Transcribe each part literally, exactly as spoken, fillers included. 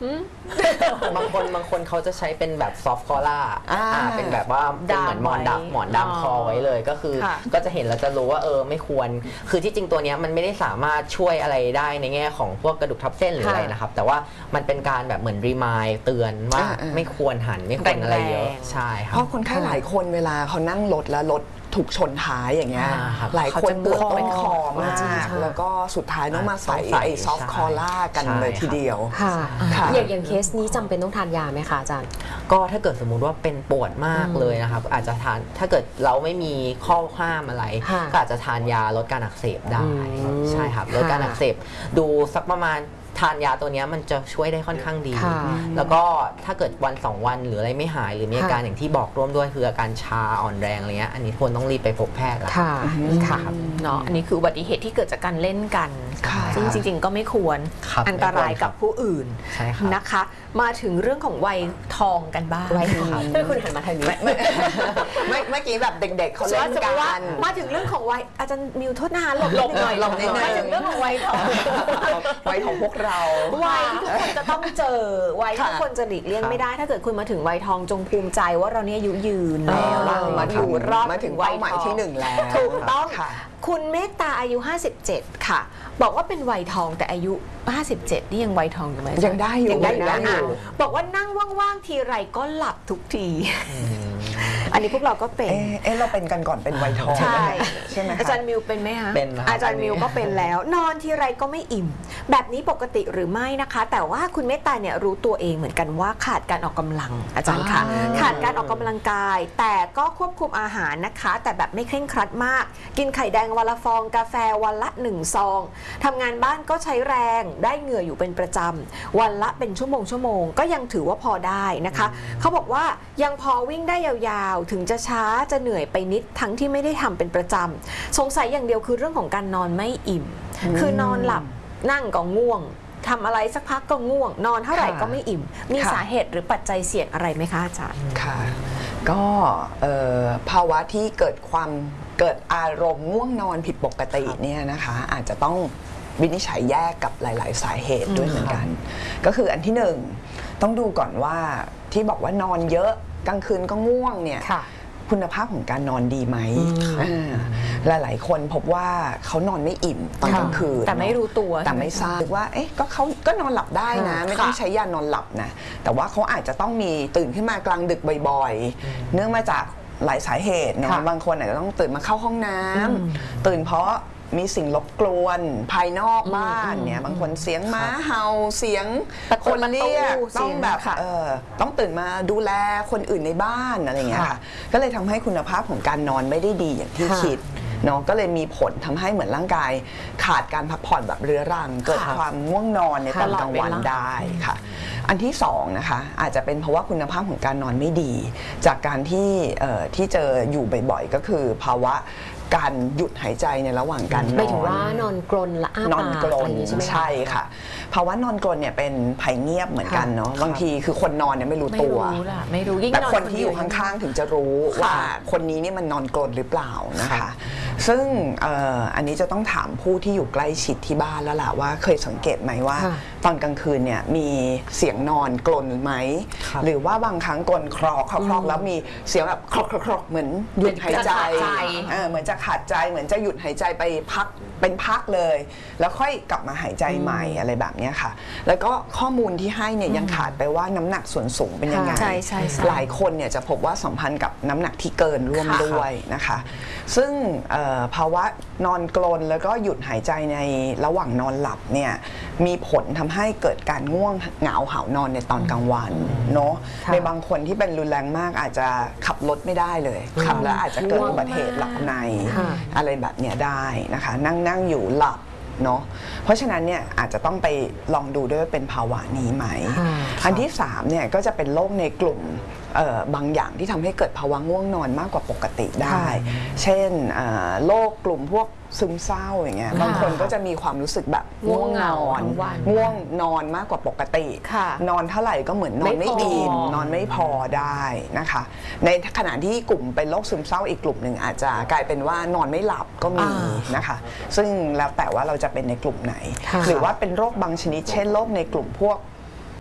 บางคนบางคนเขาจะใช้เป็นแบบซอฟต์คอล่าเป็นแบบว่าเป็นเหมือนหมอนดับหมอนดามคอไว้เลยก็คือก็จะเห็นแล้วจะรู้ว่าเออไม่ควรคือที่จริงตัวนี้มันไม่ได้สามารถช่วยอะไรได้ในแง่ของพวกกระดูกทับเส้นหรืออะไรนะครับแต่ว่ามันเป็นการแบบเหมือนรีมายเตือนว่าไม่ควรหันไม่ควรอะไรเยอะใช่ครับเพราะคนไข้หลายคนเวลาเขานั่งรถแล้วรถถูกชนท้ายอย่างเงี้ยหลายคนปวดต้นคอมากแล้วก็สุดท้ายต้องมาใส่ไอ้ซอฟต์คอล่ากันเลยทีเดียวค่ะอย่างอย่างเคสนี้จำเป็นต้องทานยาไหมคะอาจารย์ก็ถ้าเกิดสมมุติว่าเป็นปวดมากเลยนะครับอาจจะทานถ้าเกิดเราไม่มีข้อห้ามอะไรก็อาจจะทานยาลดการอักเสบได้ใช่ครับลดการอักเสบดูสักประมาณทานยาตัวนี้มันจะช่วยได้ค่อนข้างดีแล้วก็ถ้าเกิดวันสองวันหรืออะไรไม่หายหรือมีอาการอย่างที่บอกร่วมด้วยคืออาการชาอ่อนแรงอะไรเงี้ยอันนี้ควรต้องรีบไปพบแพทย์แล้วค่ะค่ะเนาะอันนี้คืออุบัติเหตุที่เกิดจากการเล่นกันซึ่งจริงๆก็ไม่ควรอันตรายกับผู้อื่นนะคะมาถึงเรื่องของวัยทองกันบ้างวัยทองเพื่อคุณหันมาทางนี้เมื่อกี้แบบเด็กๆเขาเล่นกันมาถึงเรื่องของวัยอาจารย์มิวโทษนะคะหลบหลบหน่อยหลบนิดหน่อยมาถึงเรื่องของวัยทองวัยของพวกเราวัยที่ทุกคนจะต้องเจอวัยที่ทุกคนจะหลีกเลี่ยงไม่ได้ถ้าเกิดคุณมาถึงวัยทองจงภูมิใจว่าเราเนี่ยอายุยืนแล้วเรามาอยู่รอดมาถึงเป้าหมายที่หนึ่งแล้วถูกต้องคุณเมตตาอายุห้าสิบเจ็ดค่ะบอกว่าเป็นวัยทองแต่อายุห้าสิบเจ็ดนี่ยังวัยทองอยู่ไหมยังได้อยู่ยังได้อยู่บอกว่านั่งว่างๆทีไรก็หลับทุกทีอันนี้พวกเราก็เป็นเอ๊ะเราเป็นกันก่อนเป็นวัยทองใช่ใช่ไหมอาจารย์มิวเป็นไหมคะเป็นอาจารย์มิวก็เป็นแล้วนอนทีไรก็ไม่อิ่มแบบนี้ปกติหรือไม่นะคะแต่ว่าคุณเมตตาเนี่ยรู้ตัวเองเหมือนกันว่าขาดการออกกำลังอาจารย์คะขาดการออกกำลังกายแต่ก็ควบคุมอาหารนะคะแต่แบบไม่เคร่งครัดมากกินไข่แดงวันละฟองกาแฟวันละหนึ่งซองทำงานบ้านก็ใช้แรงได้เหงื่ออยู่เป็นประจำวันละเป็นชั่วโมงชั่วโมงก็ยังถือว่าพอได้นะคะเขาบอกว่ายังพอวิ่งได้ยาวๆถึงจะช้าจะเหนื่อยไปนิดทั้งที่ไม่ได้ทำเป็นประจำสงสัยอย่างเดียวคือเรื่องของการนอนไม่อิ่มคือนอนหลับนั่งก็ง่วงทำอะไรสักพักก็ง่วงนอนเท่าไหร่ก็ไม่อิ่มมีสาเหตุหรือปัจจัยเสี่ยงอะไรไหมคะอาจารย์ค่ะก็ภาวะที่เกิดความเกิดอารมณ์ง่วงนอนผิดปกติเนี่ยนะคะอาจจะต้องวินิจฉัยแยกกับหลายๆสาเหตุด้วยเหมือนกันก็คืออันที่หนึ่งต้องดูก่อนว่าที่บอกว่านอนเยอะกลางคืนก็ง่วงเนี่ยคุณภาพของการนอนดีไหมหลายๆคนพบว่าเขานอนไม่อิ่มตอนกลางคืนแต่ไม่รู้ตัวแต่ไม่ทราบว่าเอ๊ะก็เขาก็นอนหลับได้นะไม่ต้องใช้ยานอนหลับนะแต่ว่าเขาอาจจะต้องมีตื่นขึ้นมากลางดึกบ่อยๆเนื่องมาจากหลายสาเหตุเนาะบางคนอาจจะต้องตื่นมาเข้าห้องน้ำตื่นเพราะมีสิ่งรบกวนภายนอกบ้านเนี่ยบางคนเสียงม้าเห่าเสียงคนเรียกต้องแบบเออต้องตื่นมาดูแลคนอื่นในบ้านอะไรเงี้ยค่ะก็เลยทำให้คุณภาพของการนอนไม่ได้ดีอย่างที่คิดเนาะก็เลยมีผลทำให้เหมือนร่างกายขาดการพักผ่อนแบบเรื้อรังเกิดความง่วงนอนในตอนกลางวันได้ค่ะอันที่สองนะคะอาจจะเป็นเพราะว่าคุณภาพของการนอนไม่ดีจากการที่ที่เจออยู่บ่อยๆก็คือภาวะการหยุดหายใจในระหว่างการนอนไม่ถึงว่านอนกรนและอ้าปากนอนกรนใช่ค่ะภาวะนอนกรนเนี่ยเป็นภัยเงียบเหมือนกันเนาะบางทีคือคนนอนเนี่ยไม่รู้ตัวไม่รู้แต่คนที่อยู่ข้างๆถึงจะรู้ว่าคนนี้นี่มันนอนกรนหรือเปล่านะคะซึ่งอันนี้จะต้องถามผู้ที่อยู่ใกล้ชิดที่บ้านแล้วล่ะว่าเคยสังเกตไหมว่าตอนกลางคืนเนี่ยมีเสียงนอนกรนไหมหรือว่าบางครั้งกรนครอกครอกแล้วมีเสียงแบบครอกครอกเหมือนหยุดหายใจเหมือนจะขาดใจเหมือนจะหยุดหายใจไปพักเป็นพักเลยแล้วค่อยกลับมาหายใจใหม่อะไรแบบนี้ค่ะแล้วก็ข้อมูลที่ให้เนี่ยยังขาดไปว่าน้ำหนักส่วนสูงเป็นยังไงหลายคนเนี่ยจะพบว่าสัมพันธ์กับน้ำหนักที่เกินร่วมด้วยนะคะซึ่งภาวะนอนกรนแล้วก็หยุดหายใจในระหว่างนอนหลับเนี่ยมีผลทำให้เกิดการง่วงเหงาหาวนอนในตอนกลางวันเนาะในบางคนที่เป็นรุนแรงมากอาจจะขับรถไม่ได้เลยขับแล้วอาจจะเกิดอุบัติเหตุหลับในอะไรแบบนี้ได้นะคะนั่งนั่งอยู่หลับเนาะเพราะฉะนั้นเนี่ยอาจจะต้องไปลองดูด้วยว่าเป็นภาวะนี้ไหมอันที่สามเนี่ยก็จะเป็นโรคในกลุ่มบางอย่างที่ทำให้เกิดภาวะง่วงนอนมากกว่าปกติได้เช่นโรคกลุ่มพวกซึมเศร้าอย่างเงี้ยบางคนก็จะมีความรู้สึกแบบง่วงนอนง่วงนอนมากกว่าปกตินอนเท่าไหร่ก็เหมือนนอนไม่อิ่มนอนไม่พอได้นะคะในขณะที่กลุ่มเป็นโรคซึมเศร้าอีกกลุ่มหนึ่งอาจจะกลายเป็นว่านอนไม่หลับก็มีนะคะซึ่งแล้วแต่ว่าเราจะเป็นในกลุ่มไหนหรือว่าเป็นโรคบางชนิดเช่นโรคในกลุ่มพวกป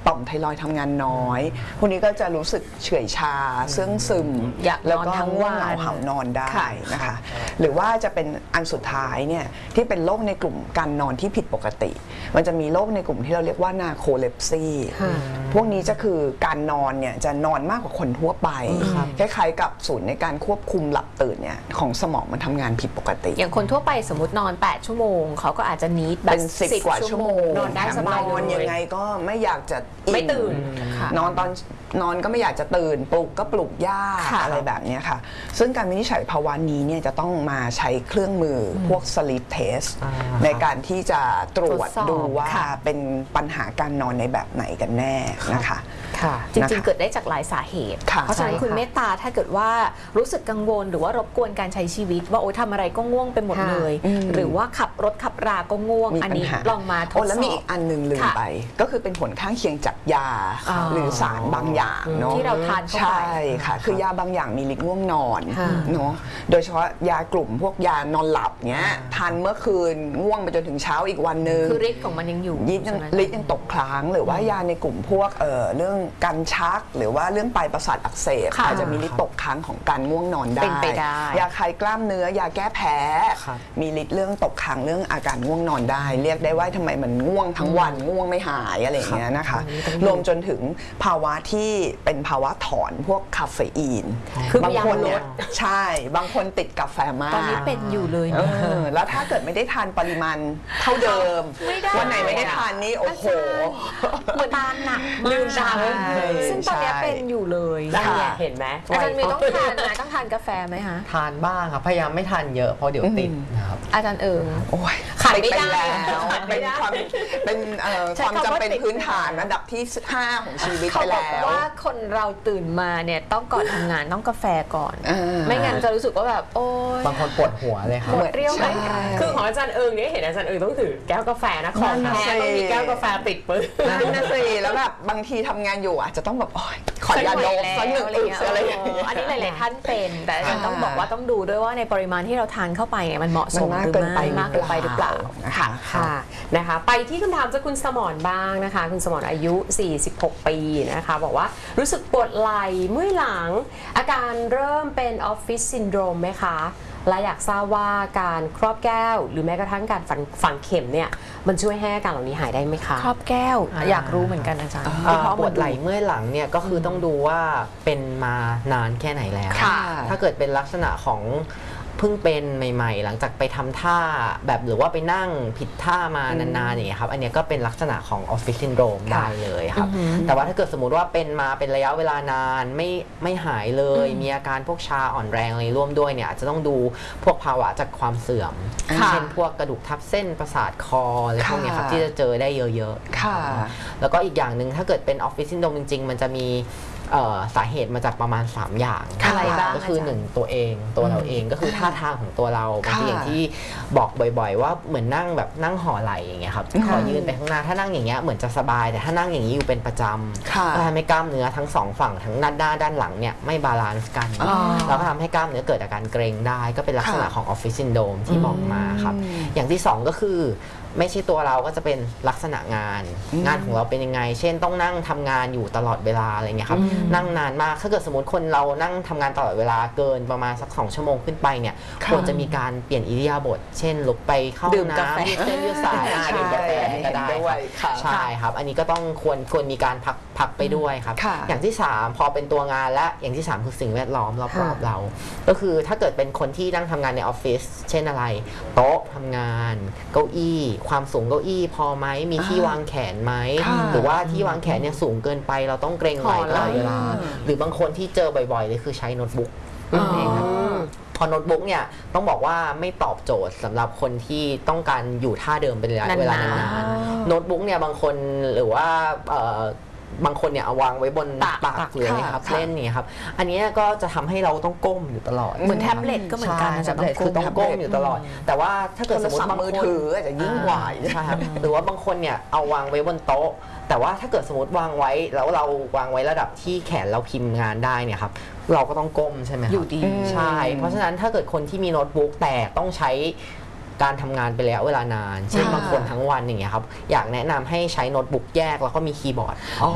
ต่อมไทรอยด์ทำงานน้อยพวกนี้ก็จะรู้สึกเฉื่อยชาเสื่องซึมอยากนอนแล้วก็ทั้งง่ววังนเหงาหานอนได้ค่ะนะคะหรือว่าจะเป็นอันสุดท้ายเนี่ยที่เป็นโรคในกลุ่มการนอนที่ผิดปกติ มันจะมีโรคในกลุ่มที่เราเรียกว่านาโคเลปซีพวกนี้จะคือการนอนเนี่ยจะนอนมากกว่าคนทั่วไปคล้ายๆกับศูนย์ในการควบคุมหลับตื่นเนี่ยของสมองมันทำงานผิดปกติอย่างคนทั่วไปสมมตินอน แปด ชั่วโมงเขาก็อาจจะนีดแบบเป็นสิบกว่าชั่วโมงนอนได้แถมสบายนอนเลยังไงก็ไม่อยากจะอิ่ไม่ตื่นค่ะนอนตอนนอนก็ไม่อยากจะตื่นปลุกก็ปลุกยากค่ะอะไรแบบนี้ค่ะซึ่งการวินิจฉัยภาวะนี้เนี่ยจะต้องมาใช้เครื่องมือพวก sleep test ในการที่จะตรวจทดสอบดูว่าค่ะเป็นปัญหาการนอนในแบบไหนกันแน่นะคะค่ะจริงนะคะๆ เกิดได้จากหลายสาเหตุค่ะเพราะฉะนั้นใช่คุณค่ะเมตตาถ้าเกิดว่ารู้สึกกังวลหรือว่ารบกวนการใช้ชีวิต ว่าโอ๊ยทำอะไรก็ง่วงไปหมดค่ะเลยอืมหรือว่าขับรถขับราก็ง่วงมีอันปัญนี้หาลองมาทดโอ้แล้วสมีออีบกอันหนึ่งลืมค่ะไป ก็คือเป็นผลข้างเคียงจากยาอ๋อหรือสารบางอย่างเนาะที่เราทานเข้าไปใช่ค่ะ คือยาบางอย่างมีฤทธิ์ง่วงนอนค่ะเนาะโดยเฉพาะยากลุ่มพวกยานอนหลับเนี้ยทานเมื่อคืนง่วงไปจนถึงเช้าอีกวันหนึ่งคือฤทธิ์ของมันยังอยู่ฤทธิ์ยังใช่ไหมฤทธิ์ยังตกค้างหรือว่ายาในกลุ่มพวกเอ่อเรื่องการชัก หรือว่าเรื่องปลายประสาทอักเสบค่ะอาจจะมีฤทธิ์ตกค้างของการง่วงนอนได้เป็นไปได้ยาคลายกล้ามเนื้อยาแก้แพ้ครับมีฤทธิ์เรื่องตกค้างเรื่องอาการง่วงนอนได้ เรียกได้ว่าทำไมมันง่วงทั้งวันง่วงไม่หายอะไรอย่างเงี้ยนะคะ รวมจนถึงภาวะที่เป็นภาวะถอนพวกคาเฟอีนคือบางคนเนี่ยยาลดใช่บางคนติดกาแฟมากตอนนี้เป็นอยู่เลยเออแล้วถ้าเกิดไม่ได้ทานปริมาณเท่าเดิมไม่ได้วันไหนไม่ได้ทานนี่โอ้โหเหมือนตาหนักมากลืมตาไม่ใช่ซึ่งตอนนี้ใช่เป็นอยู่เลยได้ค่ะเนี่ยเห็นไหมอาจารย์มีต้องทานไหมต้องทานกาแฟไหมคะทานบ้างครับพยายามไม่ทานเยอะเพราะเดี๋ยวติดนะครับอาจารย์เอิงโอ้ยขาดไม่ได้ติปแล้วขาดไม่เป็นได้ความเป็นเอ่อใช้ความคำว่าจำเป็นติดพื้นฐานระดับที่ห้าของชีวิตเขาไปบอแล้กวว่าคนเราตื่นมาเนี่ยต้องก่อนทำงานต้องกาแฟก่อนอ่าไม่งั้นจะรู้สึกว่าแบบโอ๊ยบางคนปวดหัวเลยครับหมดเรี่ยวไหมใช่คือของอาจารย์เอิงเนี่ยเห็นอาจารย์เอิงต้องถือแก้วกาแฟนะของนั่นแท้น่ะสิต้องมีแก้วกาแฟติดปืนนั่นนะสิแล้วแบบบางทีทำงานอยู่อาจจะต้องแบบโอ๊ยขอยาโดบสักหนึ่งอะไรอึกเงี้ยอะไรอย่างเอเงี้อย อันนี้หลายๆท่านเป็น แต่อาจารย์ต้องบอกว่าต้องดูด้วยว่าในปริมาณที่เราทานเข้าไปเนี่ยมันเหมาะสมันมมากหรือเกินไปไม่มากเกินไปหรือเปล่านะคะค่ะนะคะไปที่คำถามจากคุณสมรบ้างนะคะคุณสมรอายุ สี่สิบหก ปีนะคะบอกว่ารู้สึกปวดไหล่เมื่อยหลัง อาการเริ่มเป็นออฟฟิศซินโดรมไหมคะและอยากทราบว่าการครอบแก้ว หรือแม้กระทั่งการฝังฝังเข็มเนี่ยมันช่วยให้อาการเหล่านี้หายได้ไหมคะครอบแก้วอยากรู้เหมือนกันอาจารย์อ่าเพราะปมัวน ดไหล่เมื่อยหลังเนี่ยก็คือต้องดูว่าเป็นมานานแค่ไหนแล้วค่ะถ้าเกิดเป็นลักษณะของเพิ่งเป็นใหม่ๆ หลังจากไปทำท่าแบบหรือว่าไปนั่งผิดท่ามานานๆอย่างเงี้ยครับอันเนี้ยก็เป็นลักษณะของออฟฟิศซินโดรมได้เลยครับแต่ว่าถ้าเกิดสมมุติว่าเป็นมาเป็นระยะเวลานานไม่ไม่หายเลย มีอาการพวกชาอ่อนแรงอะไรร่วมด้วยเนี่ยอาจจะต้องดูพวกภาวะจากความเสื่อมค่ะเช่นพวกกระดูกทับเส้นประสาทคออะไรพวกเนี้ยครับค่ะที่จะเจอได้เยอะๆค่ะแล้วก็อีกอย่างหนึ่งถ้าเกิดเป็นออฟฟิศซินโดรมจริงๆ มันจะมีเอ่อสาเหตุมาจากประมาณ สาม อย่างค่ะอะไรบ้างก็คืออาจารย์หนึ่งตัวเองตัวเราเองก็คือท่าทางของตัวเราบางทีค่ะอย่างที่บอกบ่อยๆ ว่าเหมือนนั่งแบบนั่งห่อไหล่อย่างเงี้ยครับค่ะขอยืนไปข้างหน้าถ้านั่งอย่างเงี้ยเหมือนจะสบายแต่ถ้านั่งอย่างนี้อยู่เป็นประจค่ะำก็ทำให้กล้ามเนื้อทั้งสองฝั่งทั้งด้านหน้าด้านหลังเนี่ยไม่บาลานซ์กันอ๋อแล้วก็ทำให้กล้ามเนื้อเกิดอาการเกร็งได้ก็เป็นลักษณะค่ะของออฟฟิศซินโดรมที่บอกมาครับอย่างที่สองก็คือไม่ใช่ตัวเราก็จะเป็นลักษณะงาน งานของเราเป็นยังไง เช่นต้องนั่งทำงานอยู่ตลอดเวลาอะไรเงี้ยครับนั่งนานมากถ้าเกิดสมมติคนเรานั่งทำงานตลอดเวลาเกินประมาณสักสองชั่วโมงขึ้นไปเนี่ยค่ะควรจะมีการเปลี่ยนอิริยาบถเช่นลุกไปเข้าดื่มกาแฟน้ำยืดเส้นยืดสายอ่าใช่ดื่มกาแฟก็ได้เห็นด้วยครัค่ะบใช่ครับอันนี้ก็ต้องควรควรมีการพักพักไปด้วยครับค่ะอย่างที่สามพอเป็นตัวงานและอย่างที่สามคือสิ่งแวดล้อมรอบค่ะๆเรา ก็คือถ้าเกิดเป็นคนที่นั่งทำงานในออฟฟิศเช่นอะไร โต๊ะทำงานเก้าอี้ ความสูงเก้าอี้พอไหมมีที่วางแขนไหมค่ะหรือว่าที่วางแขนเนี่ยสูงเกินไปเราต้องเกรงไหล่ตลอดเวลาอ่าหรือบางคนที่เจอบ่อยๆเลยคือใช้โน้ตบุ๊กนั่นเองครับพอโน้ตบุ๊กเนี่ยต้องบอกว่าไม่ตอบโจทย์สำหรับคนที่ต้องการอยู่ท่าเดิมเป็นระยะเวลานานๆโน้ตบุ๊กเนี่ยบางคนหรือว่าเอ่อบางคนเนี่ยเอาวางไว้บนตักตักหรืออะไรครับค่ะเล่นเนี่ยครับอันนี้ก็จะทำให้เราต้องก้มอยู่ตลอดเหมือนแท็บเล็ตก็เหมือนกันใช่นะแท็จะบต้อเล็งตคือต้องก้มอยู่ตลอด แต่ว่าถ้าเกิดสมมติบางมือคนถืออาจจะยิ่งกว่าใช่ครับหรือว่าบางคนเนี่ยเอาวางไว้บนโต๊ะ แต่ว่าถ้าเกิดสมมติวางไว้แล้วเราวางไว้ระดับที่แขนเราพิมพ์งานได้เนี่ยครับเราก็ต้องก้มใช่ไหมครับอยู่ดีใช่เพราะฉะนั้นถ้าเกิดคนที่มีโน้ตบุ๊กแต่ต้องใช้การทำงานไปแล้วเวลานาน เช่นค่ะบางคนทั้งวันอย่างเงี้ยครับอยากแนะนำให้ใช้โน้ตบุ๊กแยกแล้วก็มีคีย์บอร์ด